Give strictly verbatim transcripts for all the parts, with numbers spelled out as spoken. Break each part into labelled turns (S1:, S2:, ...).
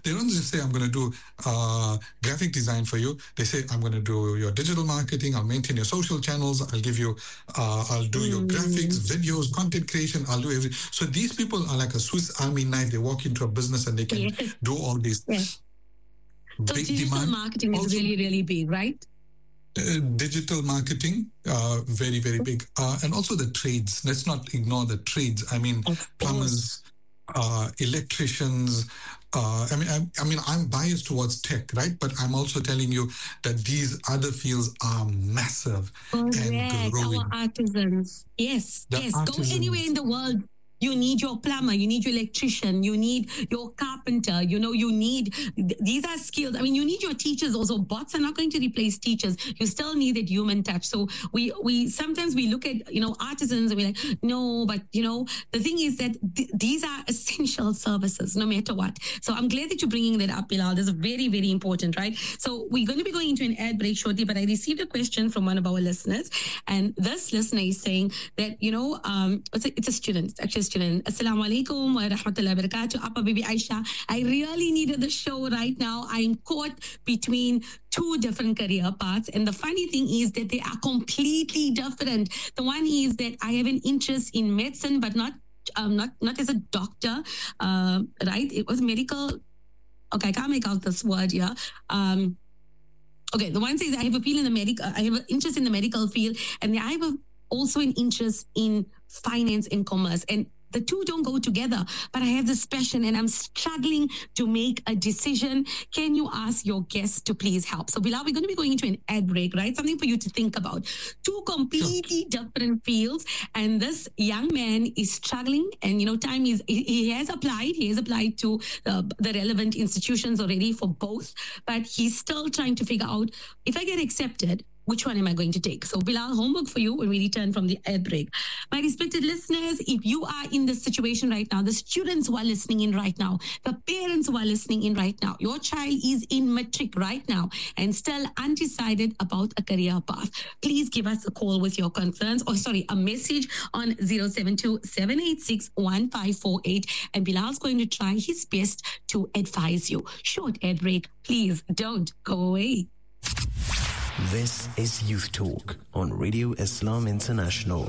S1: they don't just say, I'm going to do uh, graphic design for you. They say, I'm going to do your digital marketing. I'll maintain your social channels. I'll give you, uh, I'll do your
S2: Mm.
S1: graphics, videos, content creation. I'll do everything. So these people are like a Swiss Army knife. They walk into a business and they can
S2: Yes.
S1: do all these
S2: Yes. So
S1: big
S2: digital
S1: demand.
S2: marketing is
S1: Also,
S2: really, really big, right?
S1: uh, digital marketing, uh, very, very big. Uh, and also the trades. Let's not ignore the trades. I mean,
S2: Of
S1: plumbers, uh, electricians. Uh, I mean, I, I mean, I'm biased towards tech, right? But I'm also telling you that these other fields are massive and
S2: Correct.
S1: growing.
S2: Our artisans. Yes.
S1: The
S2: yes.
S1: artisans.
S2: Go anywhere in the world. You need your plumber, you need your electrician, you need your carpenter, you know, you need, th- these are skills. I mean, you need your teachers also. Bots are not going to replace teachers. You still need that human touch. So we, we, sometimes we look at, you know, artisans and we're like, no, but you know, the thing is that th- these are essential services no matter what. So I'm glad that you're bringing that up, Bilal. This is very, very important, right? So we're going to be going into an ad break shortly, but I received a question from one of our listeners, and this listener is saying that, you know, um, it's a, it's a student, it's actually a student. Assalamu alaikum wa rahmatullahi wa barakatuh. Appa Bibi Aisha, I really needed the show right now. I'm caught between two different career paths. And the funny thing is that they are completely different. The one is that I have an interest in medicine, but not um, not not as a doctor, uh, right? It was medical. Okay, I can't make out this word here. Um, okay, the one says I have a feel in the medical, I have an interest in the medical field, and I have a, also an interest in finance and commerce. And the two don't go together, but I have this passion and I'm struggling to make a decision. Can you ask your guests to please help? So Bilal, we're going to be going into an ad break, right? Something for you to think about. Two completely sure. different fields. And this young man is struggling, and, you know, time is, he, he has applied, he has applied to uh, the relevant institutions already for both, but he's still trying to figure out, if I get accepted, which one am I going to take? So Bilal, homework for you when we return from the ad break. My respected listeners, if you are in this situation right now, the students who are listening in right now, the parents who are listening in right now, your child is in matric right now and still undecided about a career path, please give us a call with your concerns, or sorry, a message on zero seven two, seven eight six, one five four eight. And Bilal's going to try his best to advise you. Short ad break. Please don't go away.
S3: This is Youth Talk on Radio Islam International.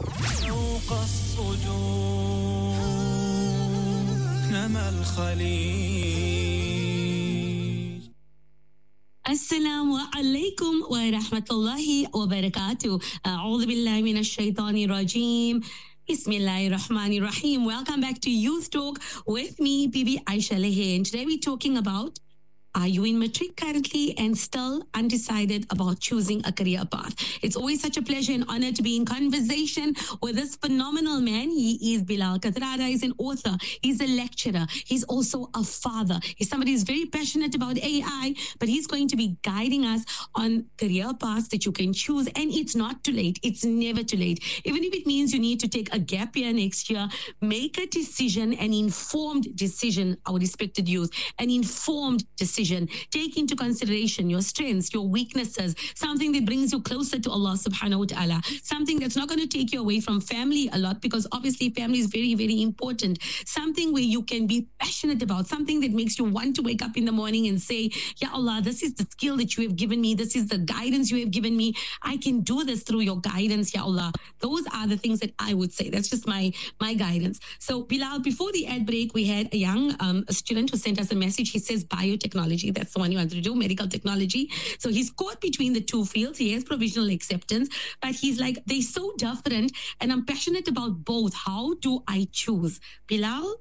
S2: Assalamu alaikum wa rahmatullahi wa barakatuh. A'udhu billahi minash shaitani rajim. Bismillahir Rahmanir Rahim. Welcome back to Youth Talk with me, Bibi Aisha Lehe. And today we're talking about, are you in matric currently and still undecided about choosing a career path? It's always such a pleasure and honor to be in conversation with this phenomenal man. He is Bilal Kathrada. He's an author. He's a lecturer. He's also a father. He's somebody who's very passionate about A I, but he's going to be guiding us on career paths that you can choose. And it's not too late. It's never too late. Even if it means you need to take a gap year next year, make a decision, an informed decision, our respected youth, an informed decision. Take into consideration your strengths, your weaknesses, something that brings you closer to Allah subhanahu wa ta'ala, something that's not going to take you away from family a lot, because obviously family is very, very important, something where you can be passionate about, something that makes you want to wake up in the morning and say, Ya Allah, this is the skill that you have given me, this is the guidance you have given me, I can do this through your guidance, Ya Allah. Those are the things that I would say. That's just my, my guidance. So Bilal, before the ad break, we had a young um, a student who sent us a message. He says biotechnology. That's the one he wanted to do, medical technology. So he's caught between the two fields. He has provisional acceptance, but he's like, they're so different and I'm passionate about both. How do I choose? Bilal?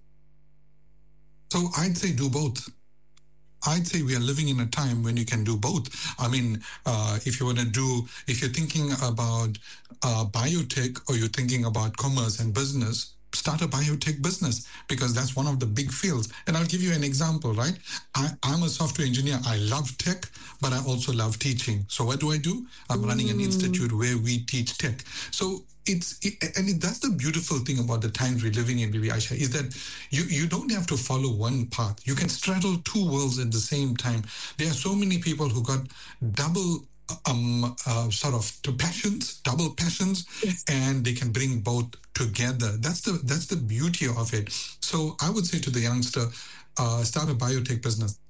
S1: So I'd say do both. I'd say we are living in a time when you can do both. I mean, uh, if you want to do, if you're thinking about uh, biotech or you're thinking about commerce and business, start a biotech business, because that's one of the big fields. And I'll give you an example, right? I, I'm a software engineer. I love tech, but I also love teaching. So what do I do? I'm mm. running an institute where we teach tech. So it's, it, and it, that's the beautiful thing about the times we're living in, Bibi Aisha, is that you, you don't have to follow one path. You can straddle two worlds at the same time. There are so many people who got double Um, uh, sort of to passions, double passions, yes. and they can bring both together. That's the that's the beauty of it. So I would say to the youngster, uh, start a biotech business.